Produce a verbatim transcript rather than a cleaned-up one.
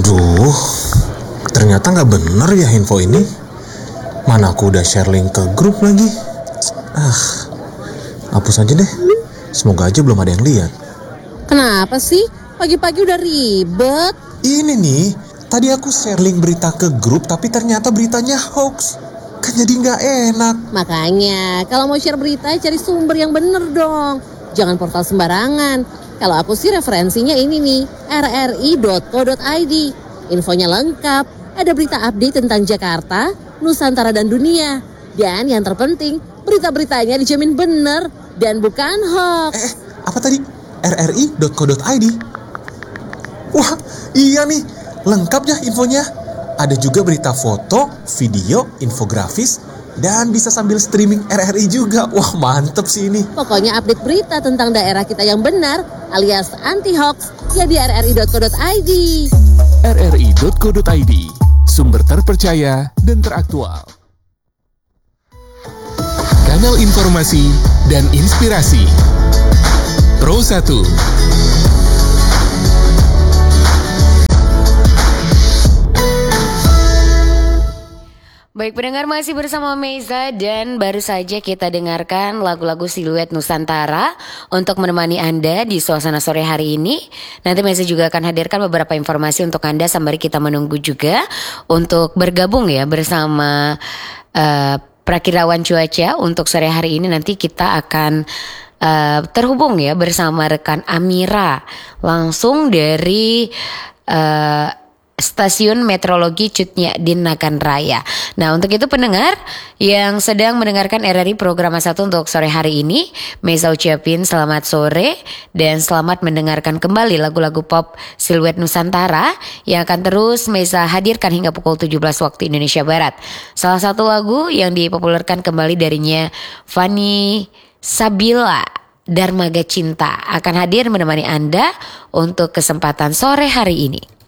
Aduh, ternyata gak bener ya info ini. Mana aku udah share link ke grup lagi. Ah, hapus aja deh. Semoga aja belum ada yang lihat. Kenapa sih? Pagi-pagi udah ribet. Ini nih, tadi aku share link berita ke grup, tapi ternyata beritanya hoax. Kan jadi gak enak. Makanya, kalau mau share berita, cari sumber yang bener dong. Jangan portal sembarangan. Kalau aku sih referensinya ini nih, r r i dot co dot i d. Infonya lengkap, ada berita update tentang Jakarta, Nusantara dan dunia. Dan yang terpenting, berita-beritanya dijamin bener dan bukan hoax. Eh, apa tadi? r r i dot co dot i d. Wah, iya nih, lengkap ya infonya. Ada juga berita foto, video, infografis, dan bisa sambil streaming R R I juga. Wah, mantep sih ini. Pokoknya update berita tentang daerah kita yang benar, alias anti-hoax, ya di r r i dot co dot i d. r r i dot co dot i d, sumber terpercaya dan teraktual. Kanal informasi dan inspirasi. Pro satu. Baik pendengar, masih bersama Meza dan baru saja kita dengarkan lagu-lagu Siluet Nusantara untuk menemani Anda di suasana sore hari ini. Nanti Meza juga akan hadirkan beberapa informasi untuk Anda sembari kita menunggu juga untuk bergabung ya bersama uh, Prakirawan Cuaca untuk sore hari ini. Nanti kita akan uh, terhubung ya bersama rekan Amira langsung dari uh, Stasiun Meteorologi Cutnyadin Nagan Raya. Nah, untuk itu pendengar yang sedang mendengarkan R R I Program satu untuk sore hari ini, Meza ucapin selamat sore dan selamat mendengarkan kembali lagu-lagu pop Siluet Nusantara yang akan terus Meza hadirkan hingga pukul tujuh belas waktu Indonesia Barat. Salah satu lagu yang dipopulerkan kembali darinya Fanny Sabila, Darmaga Cinta, akan hadir menemani Anda untuk kesempatan sore hari ini.